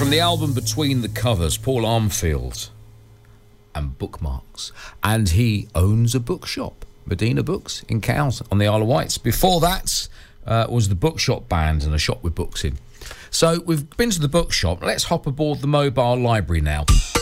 From the album Between the Covers, Paul Armfield and Bookmarks. And he owns a bookshop, Medina Books, in Cowes on the Isle of Wight. Before that was the Bookshop Band and a shop with books in. So we've been to the bookshop. Let's hop aboard the mobile library now.